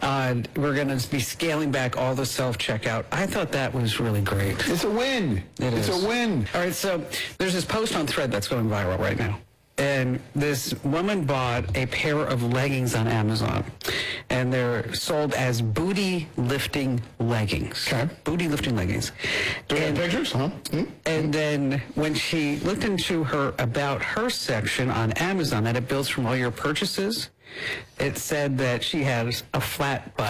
We're going to be scaling back all the self-checkout. I thought that was really great. It's a win. It's a win. All right, so there's this post on Thread that's going viral right now. And this woman bought a pair of leggings on Amazon. And they're sold as booty lifting leggings. Okay. Booty lifting leggings. Do we have pictures? Huh? And then when she looked into her About Her section on Amazon that it builds from all your purchases, it said that she has a flat butt.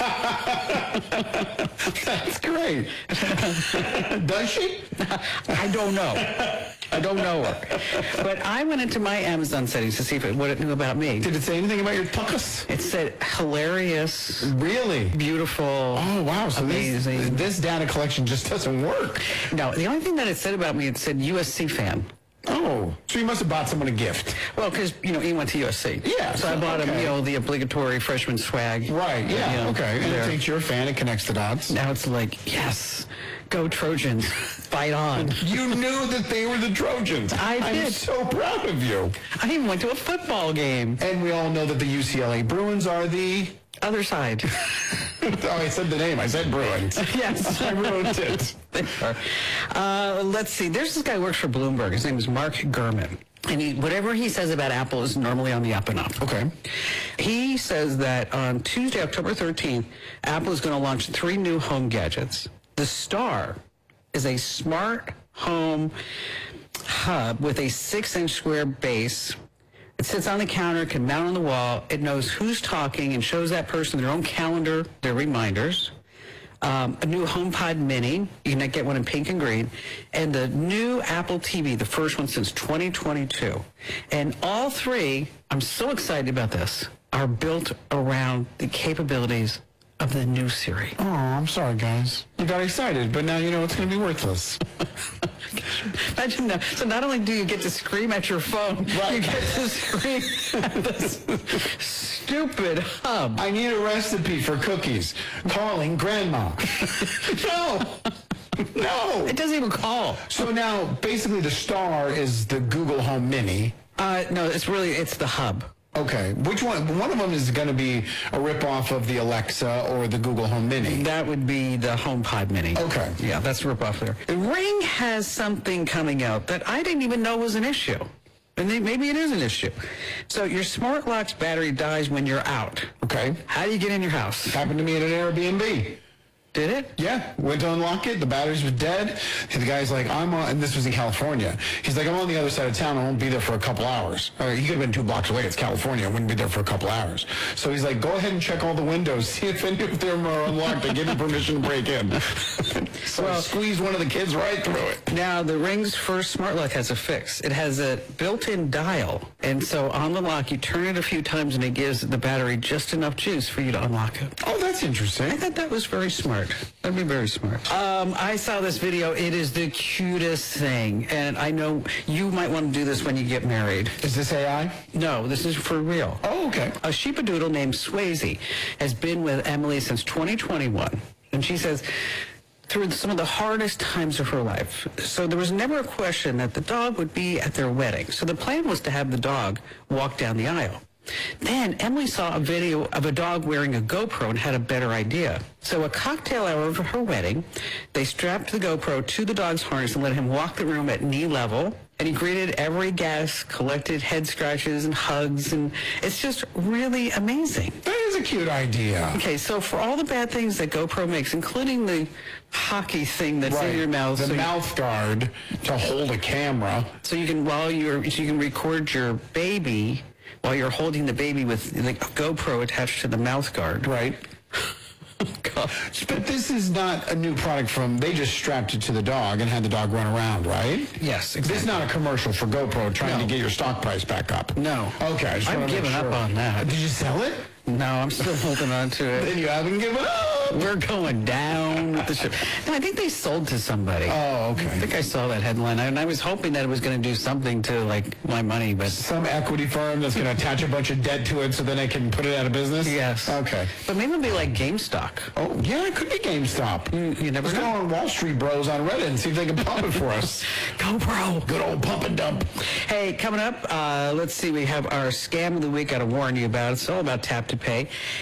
That's great. Does she? I don't know. I don't know her. But I went into my Amazon settings to see what it knew about me. Did it say anything about your tuchus? It said hilarious. Really? Beautiful. Oh, wow. So amazing. This data collection just doesn't work. No, the only thing that it said about me, it said USC fan. Oh, so you must have bought someone a gift. Well, because, Ian went to USC. Yeah. So I bought him, the obligatory freshman swag. Right, yeah, okay. And there. it thinks you're a fan, it connects the dots. Now it's like, yes, go Trojans, fight on. You knew that they were the Trojans. I did. I'm so proud of you. I even went to a football game. And we all know that the UCLA Bruins are the... Other side. Oh, I said the name. I said Bruins. Yes. I wrote it. Let's see. There's this guy who works for Bloomberg. His name is Mark Gurman. And whatever he says about Apple is normally on the up and up. Okay. He says that on Tuesday, October 13th, Apple is going to launch 3 new home gadgets. The Star is a smart home hub with a 6-inch square base. It sits on the counter, can mount on the wall. It knows who's talking and shows that person their own calendar, their reminders. A new HomePod Mini. You can get one in pink and green. And the new Apple TV, the first one since 2022. And all 3, I'm so excited about this, are built around the capabilities of the new Siri. Oh, I'm sorry, guys. You got excited, but now you know it's going to be worthless. Imagine that. So not only do you get to scream at your phone, right. You get to scream at this stupid hub. I need a recipe for cookies. Calling Grandma. No. No. It doesn't even call. So now, basically, the Star is the Google Home Mini. No, it's the hub. Okay. Which one? One of them is going to be a ripoff of the Alexa or the Google Home Mini. That would be the HomePod Mini. Okay. Yeah, that's a ripoff there. Ring has something coming out that I didn't even know was an issue. And maybe it is an issue. So your smart lock's battery dies when you're out. Okay. How do you get in your house? Happened to me at an Airbnb. Did it? Yeah. Went to unlock it. The batteries were dead. And the guy's like, and this was in California. He's like, I'm on the other side of town. I won't be there for a couple hours. He could have been 2 blocks away. It's California. I wouldn't be there for a couple hours. So he's like, go ahead and check all the windows. See if any of them are unlocked. I give you permission to break in. So I squeezed one of the kids right through it. Now, the Ring's first smart lock has a fix. It has a built-in dial. And so on the lock, you turn it a few times and it gives the battery just enough juice for you to unlock it. Oh, that's interesting. I thought that was very smart. That'd be very smart. I saw this video. It is the cutest thing. And I know you might want to do this when you get married. Is this AI? No, this is for real. Oh, okay. A sheepadoodle named Swayze has been with Emily since 2021. And she says, through some of the hardest times of her life. So there was never a question that the dog would be at their wedding. So the plan was to have the dog walk down the aisle. Then Emily saw a video of a dog wearing a GoPro and had a better idea. So a cocktail hour of her wedding, they strapped the GoPro to the dog's harness and let him walk the room at knee level. And he greeted every guest, collected head scratches and hugs, and it's just really amazing. That is a cute idea. Okay, so for all the bad things that GoPro makes, including the hockey thing that's in your mouth. The mouth guard to hold a camera. So you can record your baby while you're holding the baby with the GoPro attached to the mouth guard. Right. Gosh. But this is not a new product they just strapped it to the dog and had the dog run around, right? Yes, exactly. This is not a commercial for GoPro trying to get your stock price back up. No. Okay. I'm giving up on that. Did you sell it? No, I'm still holding on to it. Then you haven't given up. We're going down with the ship. No, I think they sold to somebody. Oh, okay. I think I saw that headline, and I was hoping that it was going to do something to, my money, but... Some equity firm that's going to attach a bunch of debt to it so then they can put it out of business? Yes. Okay. But maybe it'll be like GameStop. Oh, yeah, it could be GameStop. You never Let's know. go on Wall Street Bros on Reddit and see if they can pump it for us. GoPro. Good old pump and dump. Hey, coming up, let's see, we have our scam of the week. Got to warn you about it. It's all about Tap to Pay.